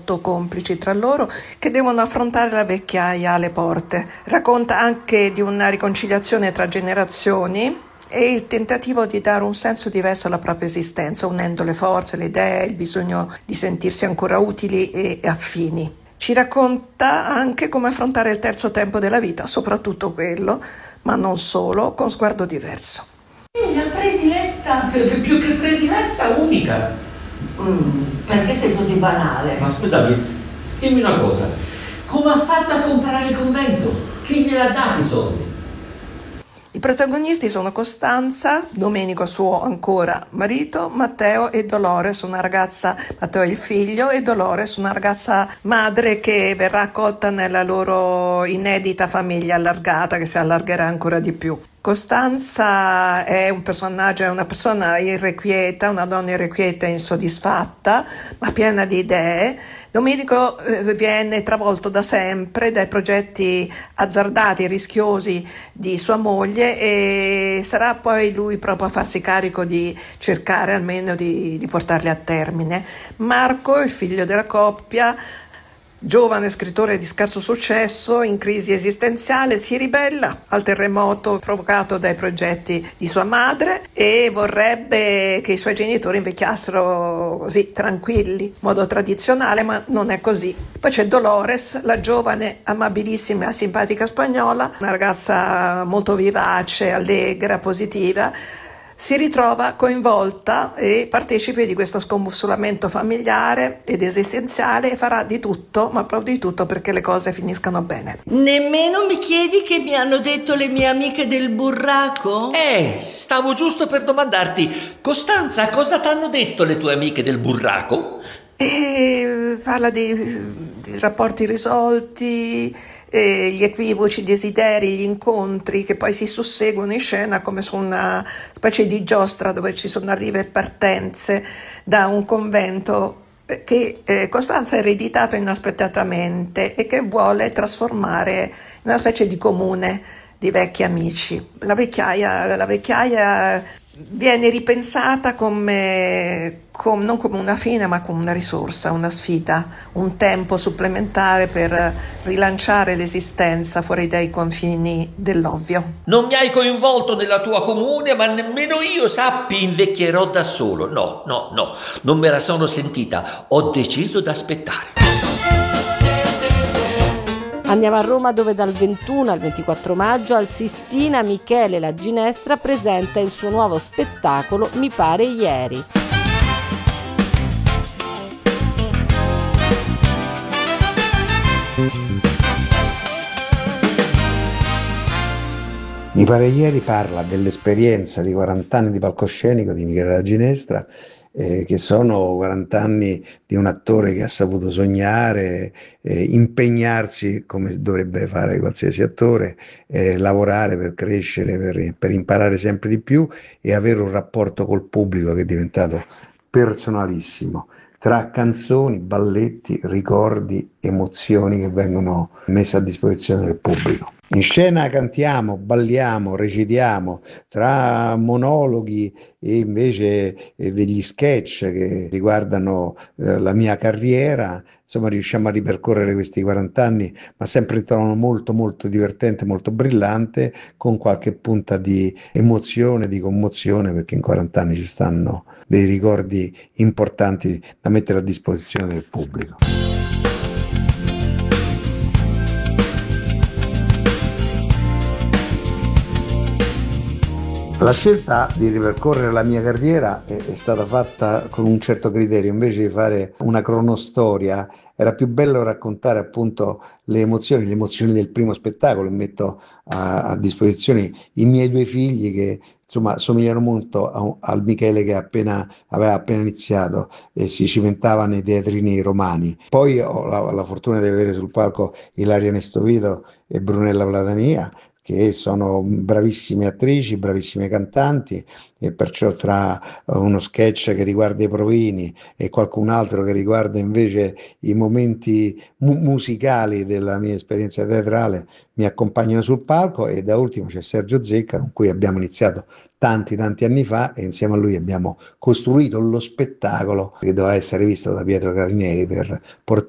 molto complici tra loro, che devono affrontare la vecchiaia alle porte. Racconta anche di una riconciliazione tra generazioni e il tentativo di dare un senso diverso alla propria esistenza, unendo le forze, le idee, il bisogno di sentirsi ancora utili e affini. Ci racconta anche come affrontare il terzo tempo della vita, soprattutto quello, ma non solo, con sguardo diverso. Figlia prediletta, Più che prediletta, unica. perché sei così banale? Ma scusami, dimmi una cosa. Come ha fatto a comprare il convento? Chi gliel'ha dati i soldi? I protagonisti sono Costanza, Domenico suo ancora marito, Matteo e Dolores, una ragazza, Matteo è il figlio e Dolores una ragazza madre che verrà accolta nella loro inedita famiglia allargata, che si allargherà ancora di più. Costanza è un personaggio, è una persona irrequieta, una donna irrequieta e insoddisfatta, ma piena di idee. Domenico viene travolto da sempre dai progetti azzardati e rischiosi di sua moglie e sarà poi lui proprio a farsi carico di cercare almeno di portarli a termine. Marco, il figlio della coppia, giovane scrittore di scarso successo, in crisi esistenziale, si ribella al terremoto provocato dai progetti di sua madre e vorrebbe che i suoi genitori invecchiassero così, tranquilli, in modo tradizionale, ma non è così. Poi c'è Dolores, la giovane, amabilissima, simpatica spagnola, una ragazza molto vivace, allegra, positiva. Si ritrova coinvolta e partecipe di questo scombussolamento familiare ed esistenziale e farà di tutto, ma proprio di tutto, perché le cose finiscano bene. Nemmeno mi chiedi che mi hanno detto le mie amiche del burraco? Stavo giusto per domandarti, Costanza, cosa t'hanno detto le tue amiche del burraco? E parla di rapporti risolti, gli equivoci, i desideri, gli incontri che poi si susseguono in scena come su una specie di giostra dove ci sono arrive e partenze da un convento che Costanza ha ereditato inaspettatamente e che vuole trasformare in una specie di comune di vecchi amici. La vecchiaia viene ripensata non come una fine, ma come una risorsa, una sfida, un tempo supplementare per rilanciare l'esistenza fuori dai confini dell'ovvio. Non mi hai coinvolto nella tua comune, ma nemmeno io, sappi, invecchierò da solo. No, non me la sono sentita. Ho deciso d'aspettare. Andiamo a Roma, dove dal 21 al 24 maggio al Sistina Michele La Ginestra presenta il suo nuovo spettacolo Mi pare ieri. Mi pare ieri parla dell'esperienza di 40 anni di palcoscenico di Michele La Ginestra, che sono 40 anni di un attore che ha saputo sognare, impegnarsi come dovrebbe fare qualsiasi attore, lavorare per crescere, per imparare sempre di più e avere un rapporto col pubblico che è diventato personalissimo, tra canzoni, balletti, ricordi, emozioni che vengono messe a disposizione del pubblico. In scena cantiamo, balliamo, recitiamo, tra monologhi e invece degli sketch che riguardano la mia carriera, insomma riusciamo a ripercorrere questi 40 anni, ma sempre in tono molto molto divertente, molto brillante, con qualche punta di emozione, di commozione, perché in 40 anni ci stanno dei ricordi importanti da mettere a disposizione del pubblico. La scelta di ripercorrere la mia carriera è stata fatta con un certo criterio, invece di fare una cronostoria era più bello raccontare appunto le emozioni del primo spettacolo e metto a disposizione i miei due figli che insomma somigliano molto al Michele che aveva appena iniziato e si cimentava nei teatrini romani. Poi ho la fortuna di avere sul palco Ilaria Nestovito e Brunella Platania, che sono bravissime attrici, bravissime cantanti, e perciò tra uno sketch che riguarda i provini e qualcun altro che riguarda invece i momenti musicali della mia esperienza teatrale mi accompagnano sul palco, e da ultimo c'è Sergio Zecca, con cui abbiamo iniziato tanti anni fa e insieme a lui abbiamo costruito lo spettacolo che doveva essere visto da Pietro Carinieri per portare